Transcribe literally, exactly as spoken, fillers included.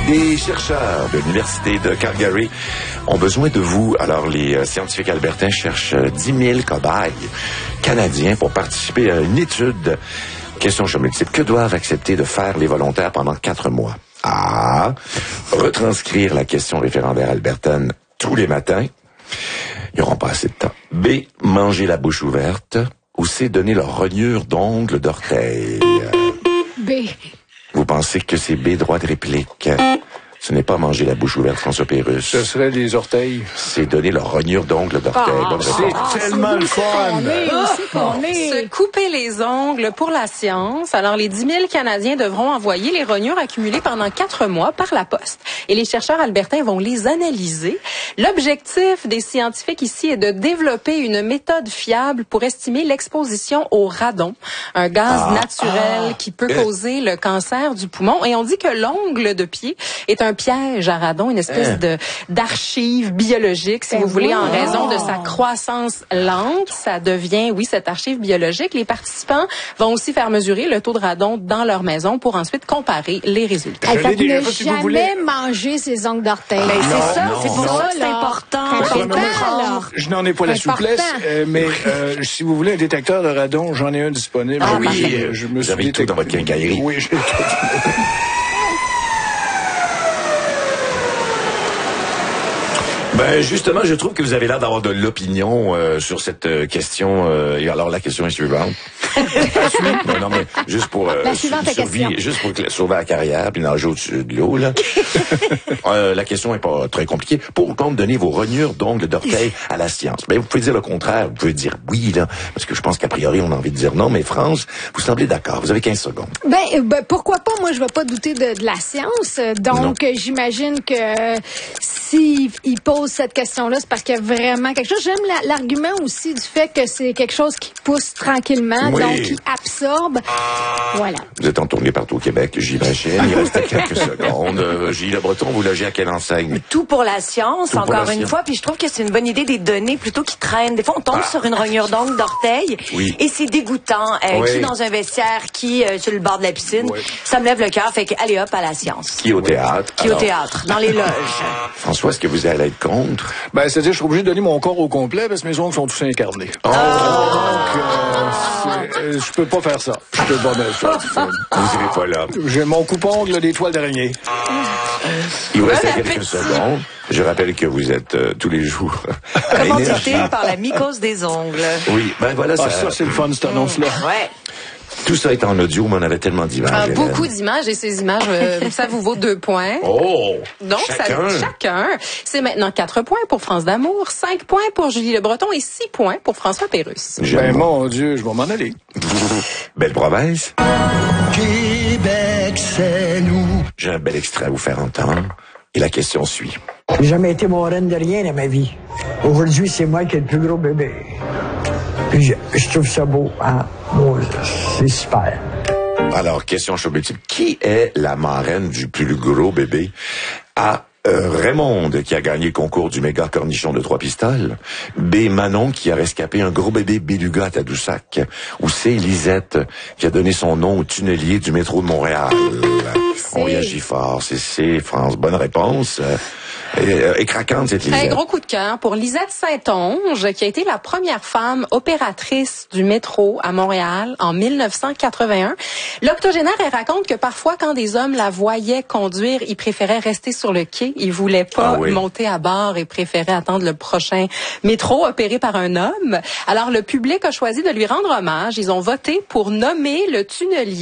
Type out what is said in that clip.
Des chercheurs de l'Université de Calgary ont besoin de vous. Alors, les euh, scientifiques albertains cherchent euh, dix mille cobayes canadiens pour participer à une étude. Question choix multiple. Que doivent accepter de faire les volontaires pendant quatre mois? A. Retranscrire la question référendaire albertaine tous les matins. Ils n'auront pas assez de temps. B. Manger la bouche ouverte. Ou C. Donner leur rognure d'ongles d'orteil. B. Vous pensez que c'est B, droit de réplique? Ce n'est pas manger la bouche ouverte, François Pérusse. Ce serait les orteils. C'est donner leur rognure d'ongles d'orteil. Ah, Bonne réponse. C'est tellement le fun. On est, aussi qu'on est. Se couper les ongles pour la science. Alors, les dix mille Canadiens devront envoyer les rognures accumulées pendant quatre mois par la poste. Et les chercheurs albertains vont les analyser. L'objectif des scientifiques ici est de développer une méthode fiable pour estimer l'exposition au radon, un gaz Ah, naturel ah, qui peut euh. causer le cancer du poumon. Et on dit que l'ongle de pied est un piège à radon, une espèce Hein? de d'archive biologique, si Ben vous voulez, en oui. raison de sa croissance lente. Ça devient, oui, cette archive biologique. Les participants vont aussi faire mesurer le taux de radon dans leur maison pour ensuite comparer les résultats. Hey, Je fait l'ai que déjà ne fait, si vous jamais voulez. manger ses ongles d'orteil. Ben, c'est ça, non, c'est pour non. ça que c'est là, important. c'est Ouais, important, moi, là. je n'en ai pas la Important. souplesse, euh, mais euh, si vous voulez un détecteur de radon, j'en ai un disponible. Ah oui, Je- je me vous suis avez tout dans votre quincaillerie. Oui, j'ai tout. Ben justement, je trouve que vous avez l'air d'avoir de l'opinion euh, sur cette euh, question. Euh, et alors la question est suivante. non, non, mais juste pour euh, La suivante sur- survie- question. juste pour cla- sauver la carrière puis nager au-dessus de l'eau là. euh, la question est pas très compliquée. Pour compte donner vos rognures d'ongles d'orteil à la science. Ben vous pouvez dire le contraire. Vous pouvez dire oui là, parce que je pense qu'a priori on a envie de dire non. Mais France, vous semblez d'accord. Vous avez quinze secondes. Ben, euh, ben, pourquoi pas? Moi, je vais pas douter de, de la science. Donc, euh, j'imagine que euh, s'il il pose cette question-là, c'est parce qu'il y a vraiment quelque chose. J'aime la- l'argument aussi du fait que c'est quelque chose qui pousse tranquillement, Oui. donc qui absorbe. Voilà. Vous êtes en tournée partout au Québec, j'imagine. Il reste quelques secondes. Euh, Gilles Le Breton, vous logez à quelle enseigne? Tout pour la science, Tout pour encore la une science. fois. Puis je trouve que c'est une bonne idée des données plutôt qui traînent. Des fois, on tombe Ah. sur une rognure d'ongle d'orteil Oui. et c'est dégoûtant. Euh, Oui. Qui dans un vestiaire, qui euh, sur le bord de la piscine. Oui. Ça me lève le cœur. Fait que allez hop à la science. Qui au théâtre? Qui au Alors, théâtre, dans les loges. François, est-ce que vous allez être contre? Ben, c'est-à-dire, je suis obligé de donner mon corps au complet parce que mes ongles sont tous incarnés. Oh! Donc, euh, c'est- euh, je peux pas faire ça. Je peux pas faire ça. Vous irez pas là. J'ai mon coupe-ongle des toiles d'araignée. Il vous reste Bon quelques appétit. secondes. Je rappelle que vous êtes euh, tous les jours à Commandité Énergie. par la mycose des ongles. Oui, ben voilà, Ah, ça, ça, c'est le fun, cette annonce-là. Ouais. tout ça est en audio, mais on avait tellement d'images. Ah, Hélène. beaucoup d'images et ces images, euh, ça vous vaut deux points. Oh! Donc, chacun. ça, chacun. C'est maintenant quatre points pour France d'Amour, cinq points pour Julie Le Breton et six points pour François Pérusse. J'aime Ben, mon- mon Dieu, je vais m'en aller. Belle province. Québec, c'est nous. J'ai un bel extrait à vous faire entendre. Et la question suit. J'ai jamais été mon reine de rien dans ma vie. Aujourd'hui, c'est moi qui ai le plus gros bébé. Puis je, je trouve ça beau, hein. Moi, c'est super. Alors, question show multiple. Qui est la marraine du plus gros bébé? A. Euh, Raymond, qui a gagné le concours du méga cornichon de trois pistoles. B. Manon, qui a rescapé un gros bébé beluga à Tadoussac. Ou C. Lisette, qui a donné son nom au tunnelier du métro de Montréal. On réagit fort. C'est C, France. Bonne réponse. Euh, et, euh, et craquante, cette Un Lisette. gros coup de cœur pour Lisette Saint-Onge, qui a été la première femme opératrice du métro à Montréal en mille neuf cent quatre-vingt-un. L'octogénaire, elle raconte que parfois, quand des hommes la voyaient conduire, ils préféraient rester sur le quai. Ils voulaient pas Ah oui. monter à bord et préféraient attendre le prochain métro opéré par un homme. Alors, le public a choisi de lui rendre hommage. Ils ont voté pour nommer le tunnelier